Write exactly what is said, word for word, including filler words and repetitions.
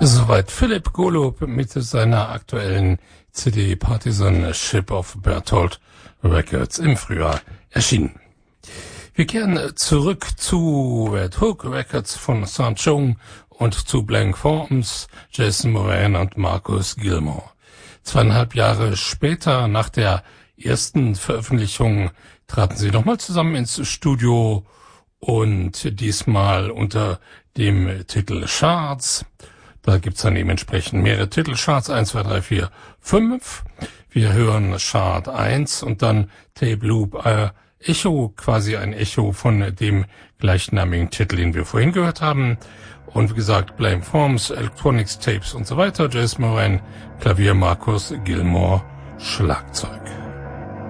Soweit Philipp Golob mit seiner aktuellen C D Partisan Ship of Berthold Records im Frühjahr erschienen. Wir kehren zurück zu Red Hook Records von Saint Chung und zu Blank Forms, Jason Moran und Marcus Gilmore. Zweieinhalb Jahre später, nach der ersten Veröffentlichung, traten sie nochmal zusammen ins Studio und diesmal unter dem Titel Shards. Da gibt's dann eben entsprechend mehrere Titel. Shards eins, zwei, drei, vier, fünf. Wir hören Shard eins und dann Tape Loop äh, Echo, quasi ein Echo von dem gleichnamigen Titel, den wir vorhin gehört haben. Und wie gesagt, Blame Forms, Electronics Tapes und so weiter. Jason Moran, Klavier, Marcus Gilmore, Schlagzeug.